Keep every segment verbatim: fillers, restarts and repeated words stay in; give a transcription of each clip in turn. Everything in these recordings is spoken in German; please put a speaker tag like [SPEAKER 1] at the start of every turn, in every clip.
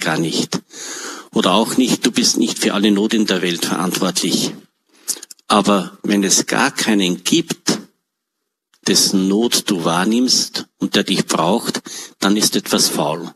[SPEAKER 1] gar nicht. Oder auch nicht, du bist nicht für alle Not in der Welt verantwortlich. Aber wenn es gar keinen gibt, dessen Not du wahrnimmst und der dich braucht, dann ist etwas faul.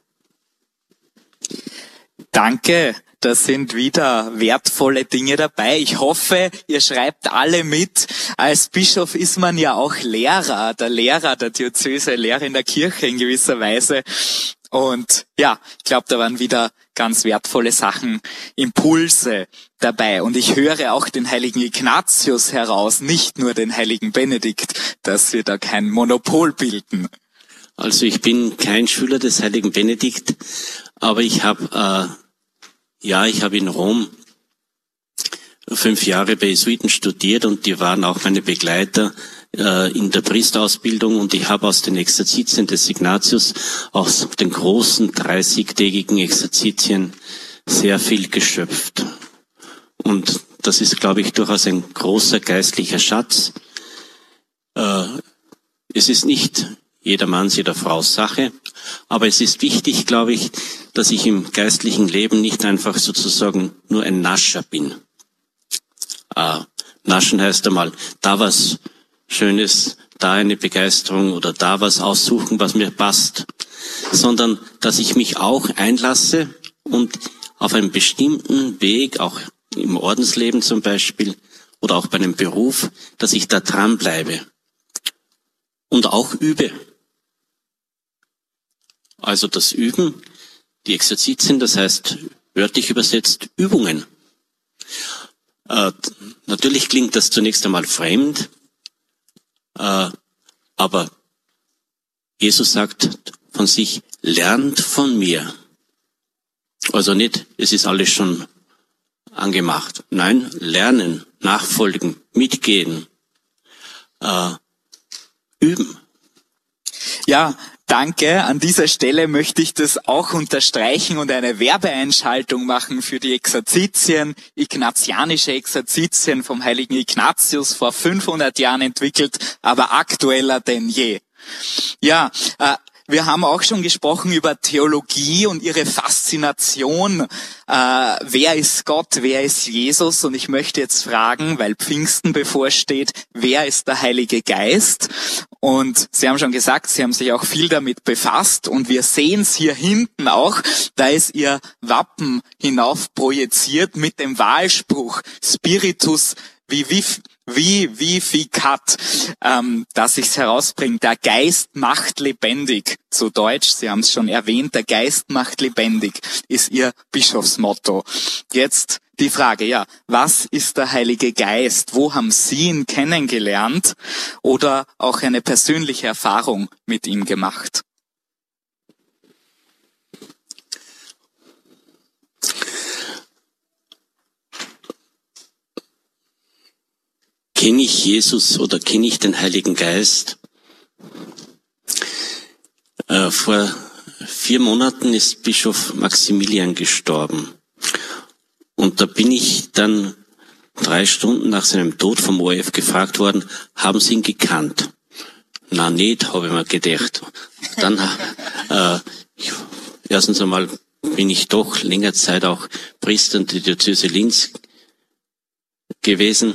[SPEAKER 2] Danke, da sind wieder wertvolle Dinge dabei. Ich hoffe, ihr schreibt alle mit. Als Bischof ist man ja auch Lehrer, der Lehrer der Diözese, Lehrer in der Kirche in gewisser Weise. Und ja, ich glaube, da waren wieder ganz wertvolle Sachen, Impulse dabei. Und ich höre auch den heiligen Ignatius heraus, nicht nur den heiligen Benedikt, dass wir da kein Monopol bilden.
[SPEAKER 1] Also ich bin kein Schüler des heiligen Benedikt, aber ich habe, äh, ja, ich habe in Rom fünf Jahre bei Jesuiten studiert und die waren auch meine Begleiter äh, in der Priesterausbildung und ich habe aus den Exerzitien des Ignatius, aus den großen dreißigtägigen Exerzitien sehr viel geschöpft. Und das ist, glaube ich, durchaus ein großer geistlicher Schatz. Äh, es ist nicht jedermanns, jeder Fraus Sache, aber es ist wichtig, glaube ich, dass ich im geistlichen Leben nicht einfach sozusagen nur ein Nascher bin. Äh, naschen heißt einmal, da was Schönes, da eine Begeisterung oder da was aussuchen, was mir passt, sondern dass ich mich auch einlasse und auf einem bestimmten Weg, auch im Ordensleben zum Beispiel oder auch bei einem Beruf, dass ich da dran bleibe und auch übe. Also das Üben, die Exerzitien, das heißt wörtlich übersetzt Übungen. Äh, natürlich klingt das zunächst einmal fremd, äh, aber Jesus sagt von sich, lernt von mir. Also nicht, es ist alles schon angemacht. Nein, lernen, nachfolgen, mitgehen, äh, üben.
[SPEAKER 2] Ja, danke. An dieser Stelle möchte ich das auch unterstreichen und eine Werbeeinschaltung machen für die Exerzitien, ignatianische Exerzitien vom heiligen Ignatius, vor fünfhundert Jahren entwickelt, aber aktueller denn je. Ja, äh, wir haben auch schon gesprochen über Theologie und ihre Faszination. Äh, wer ist Gott, wer ist Jesus? Und ich möchte jetzt fragen, weil Pfingsten bevorsteht, wer ist der Heilige Geist? Und Sie haben schon gesagt, Sie haben sich auch viel damit befasst. Und wir sehen es hier hinten auch, da ist Ihr Wappen hinauf projiziert mit dem Wahlspruch Spiritus Vivificat. Wie, wie, wie kat, ähm, dass sich's herausbringt. Der Geist macht lebendig. Zu Deutsch, Sie haben es schon erwähnt, der Geist macht lebendig, ist Ihr Bischofsmotto. Jetzt die Frage, ja, was ist der Heilige Geist? Wo haben Sie ihn kennengelernt oder auch eine persönliche Erfahrung mit ihm gemacht?
[SPEAKER 1] Kenne ich Jesus oder kenne ich den Heiligen Geist? Äh, vor vier Monaten ist Bischof Maximilian gestorben. Und da bin ich dann drei Stunden nach seinem Tod vom O R F gefragt worden, haben Sie ihn gekannt? Na nicht, habe ich mir gedacht. Dann, äh, ich, erstens einmal bin ich doch länger Zeit auch Priester in der Diözese Linz gewesen.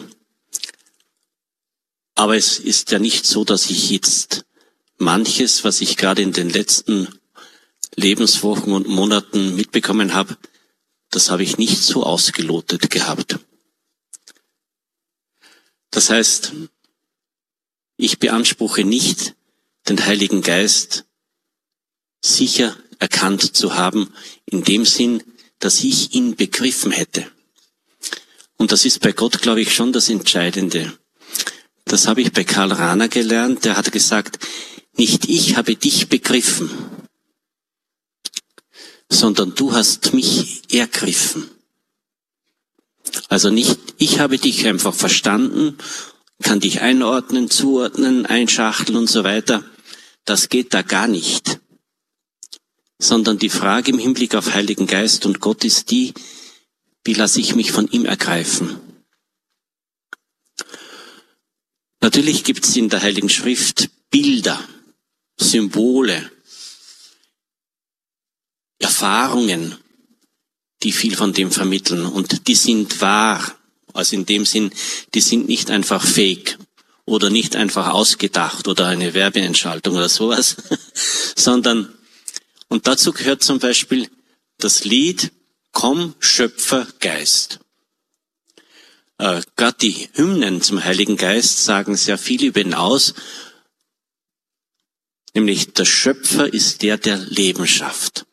[SPEAKER 1] Aber es ist ja nicht so, dass ich jetzt manches, was ich gerade in den letzten Lebenswochen und Monaten mitbekommen habe, das habe ich nicht so ausgelotet gehabt. Das heißt, ich beanspruche nicht, den Heiligen Geist sicher erkannt zu haben, in dem Sinn, dass ich ihn begriffen hätte. Und das ist bei Gott, glaube ich, schon das Entscheidende. Das habe ich bei Karl Rahner gelernt, der hat gesagt, nicht ich habe dich begriffen, sondern du hast mich ergriffen. Also nicht ich habe dich einfach verstanden, kann dich einordnen, zuordnen, einschachteln und so weiter. Das geht da gar nicht. Sondern die Frage im Hinblick auf Heiligen Geist und Gott ist die, wie lasse ich mich von ihm ergreifen? Natürlich gibt es in der Heiligen Schrift Bilder, Symbole, Erfahrungen, die viel von dem vermitteln. Und die sind wahr. Also in dem Sinn, die sind nicht einfach fake oder nicht einfach ausgedacht oder eine Werbeentschaltung oder sowas, sondern, und dazu gehört zum Beispiel das Lied Komm, Schöpfer, Geist. Äh, Gerade die Hymnen zum Heiligen Geist sagen sehr viel über ihn aus, nämlich der Schöpfer ist der, der Leben schafft,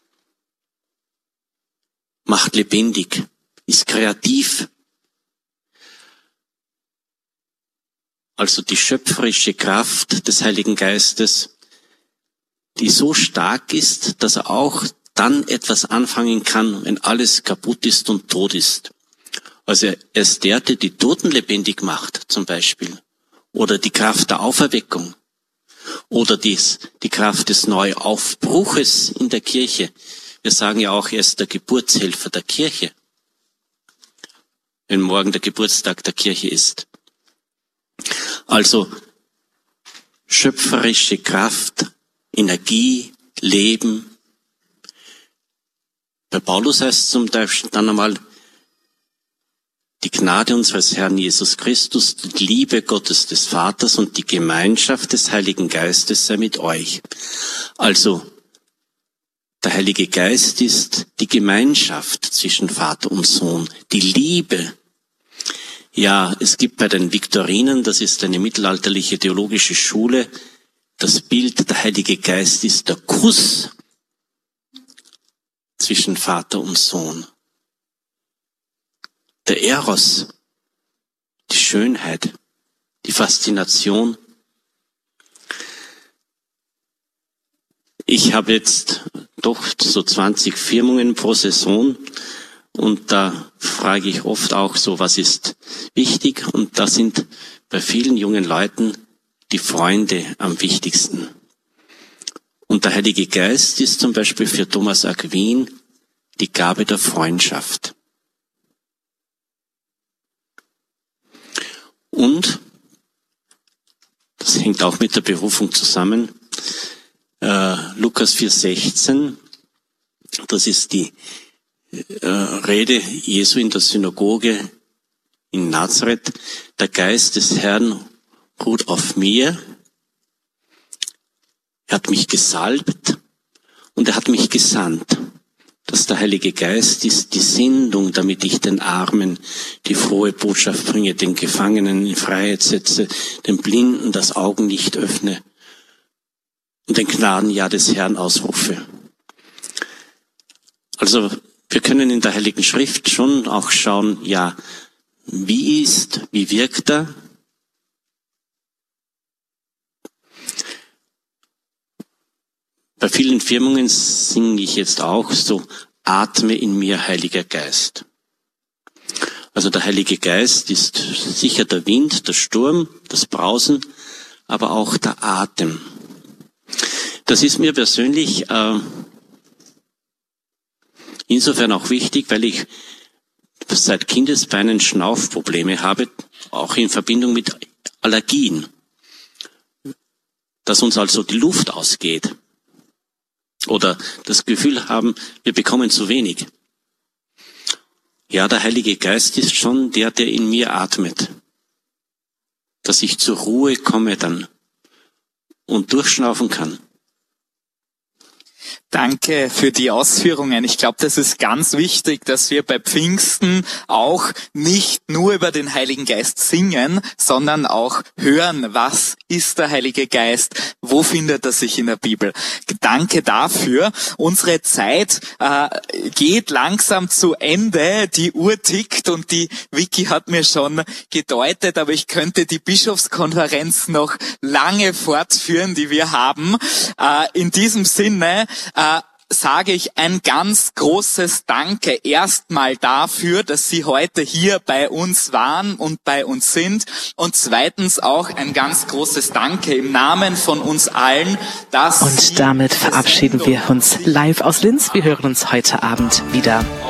[SPEAKER 1] macht lebendig, ist kreativ. Also die schöpferische Kraft des Heiligen Geistes, die so stark ist, dass er auch dann etwas anfangen kann, wenn alles kaputt ist und tot ist. Also er ist der, der die Toten lebendig macht, zum Beispiel. Oder die Kraft der Auferweckung. Oder dies, die Kraft des Neuaufbruches in der Kirche. Wir sagen ja auch, er ist der Geburtshelfer der Kirche. Wenn morgen der Geburtstag der Kirche ist. Also schöpferische Kraft, Energie, Leben. Bei Paulus heißt es zum Beispiel dann einmal, die Gnade unseres Herrn Jesus Christus, die Liebe Gottes des Vaters und die Gemeinschaft des Heiligen Geistes sei mit euch. Also der Heilige Geist ist die Gemeinschaft zwischen Vater und Sohn, die Liebe. Ja, es gibt bei den Viktorinen, das ist eine mittelalterliche theologische Schule, das Bild, der Heilige Geist ist der Kuss zwischen Vater und Sohn. Der Eros, die Schönheit, die Faszination. Ich habe jetzt doch so zwanzig Firmungen pro Saison und da frage ich oft auch so, was ist wichtig? Und da sind bei vielen jungen Leuten die Freunde am wichtigsten. Und der Heilige Geist ist zum Beispiel für Thomas Aquin die Gabe der Freundschaft. Und, das hängt auch mit der Berufung zusammen, äh, Lukas vier sechzehn, das ist die äh, Rede Jesu in der Synagoge in Nazareth. Der Geist des Herrn ruht auf mir. Er hat mich gesalbt und er hat mich gesandt. Dass der Heilige Geist ist die Sendung, damit ich den Armen die frohe Botschaft bringe, den Gefangenen in Freiheit setze, den Blinden das Augenlicht öffne und den Gnadenjahr des Herrn ausrufe. Also wir können in der Heiligen Schrift schon auch schauen, ja, wie ist, wie wirkt er? Bei vielen Firmungen singe ich jetzt auch so, atme in mir, Heiliger Geist. Also der Heilige Geist ist sicher der Wind, der Sturm, das Brausen, aber auch der Atem. Das ist mir persönlich äh, insofern auch wichtig, weil ich seit Kindesbeinen Schnaufprobleme habe, auch in Verbindung mit Allergien. Dass uns also die Luft ausgeht. Oder das Gefühl haben, wir bekommen zu wenig. Ja, der Heilige Geist ist schon der, der in mir atmet. Dass ich zur Ruhe komme dann und durchschnaufen kann.
[SPEAKER 2] Danke für die Ausführungen. Ich glaube, das ist ganz wichtig, dass wir bei Pfingsten auch nicht nur über den Heiligen Geist singen, sondern auch hören, was ist der Heilige Geist, wo findet er sich in der Bibel. Danke dafür. Unsere Zeit äh, geht langsam zu Ende, die Uhr tickt und die Vicky hat mir schon gedeutet, aber ich könnte die Bischofskonferenz noch lange fortführen, die wir haben. Äh, in diesem Sinne äh, sage ich ein ganz großes Danke erstmal dafür, dass Sie heute hier bei uns waren und bei uns sind, und zweitens auch ein ganz großes Danke im Namen von uns allen, dass
[SPEAKER 3] Und damit verabschieden wir uns live aus Linz. Wir hören uns heute Abend wieder.